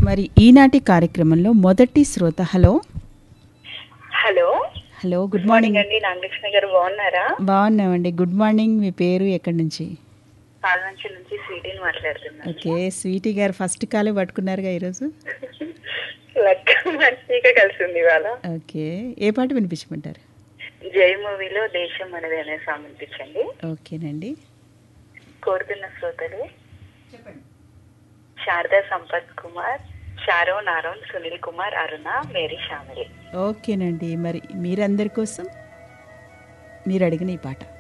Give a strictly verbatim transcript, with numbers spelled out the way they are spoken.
మరి ఈనాటి కార్యక్రమంలో మొదటి శ్రోత hello hello hello good morning అండి. నాగలక్ష్మి గారు బాగున్నారా? బాగున్నామండి. Good morning. మీ పేరు ఎక్కడి నుంచి? పాల్వంచి నుంచి స్వీటీని మాట్లాడుతున్నాను. ఓకే, స్వీటీ గారు ఫస్ట్ కాలే పట్టుకున్నారుగా ఈరోజు. లక్క మంచిగా కలిసింది ఇవాళ. ఓకే, ఏ పాట వినిపించమంటారు? జై మూవీలో దేశం మనది అనే సాంగ్ వినిపించండి. ఓకేనండి, కోరుతున్న శ్రోతలు శారదా సంపత్ కుమార్, షారోన్ ఆరోన్, సునీల్ కుమార్, అరుణ, మేరీ షామిలి. ఓకేనండి. మరి మీరందరి కోసం మీరు అడిగిన ఈ పాట.